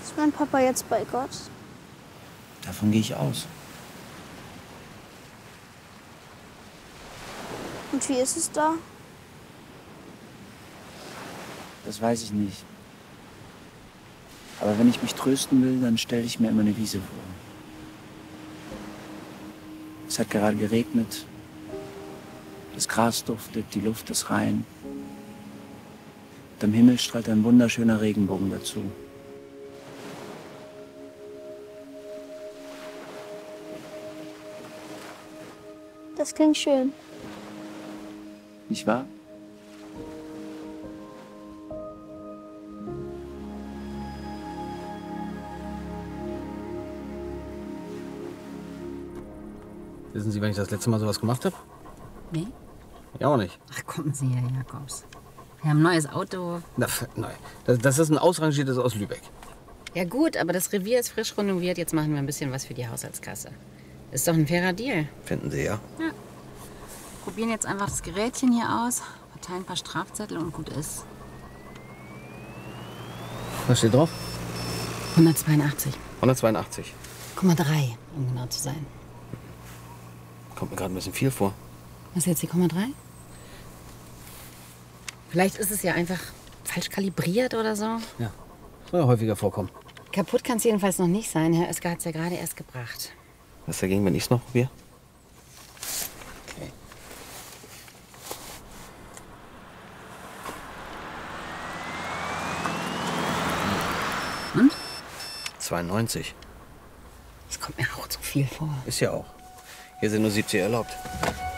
Ist mein Papa jetzt bei Gott? Davon gehe ich aus. Und wie ist es da? Das weiß ich nicht. Aber wenn ich mich trösten will, dann stelle ich mir immer eine Wiese vor. Es hat gerade geregnet. Das Gras duftet, die Luft ist rein. Und am Himmel strahlt ein wunderschöner Regenbogen dazu. Das klingt schön. Nicht wahr? Wissen Sie, wann ich das letzte Mal sowas gemacht habe? Nee? Ja, auch nicht. Ach, kommen Sie, Herr Jakobs. Wir haben ein neues Auto. Nein, das ist ein ausrangiertes aus Lübeck. Ja gut, aber das Revier ist frisch renoviert. Jetzt machen wir ein bisschen was für die Haushaltskasse. Ist doch ein fairer Deal. Finden Sie, ja? Ja. Probieren jetzt einfach das Gerätchen hier aus, verteilen ein paar Strafzettel und gut ist. Was steht drauf? 182. 182. 0,3, um genau zu sein. Kommt mir gerade ein bisschen viel vor. Was ist jetzt die 0,3? Vielleicht ist es ja einfach falsch kalibriert oder so. Ja, soll ja häufiger vorkommen. Kaputt kann es jedenfalls noch nicht sein. Herr Oeskar hat es ja gerade erst gebracht. Was ist dagegen, wenn ich es noch probiere? Okay. Und? 92. Das kommt mir auch zu viel vor. Ist ja auch. Hier sind nur 70 erlaubt.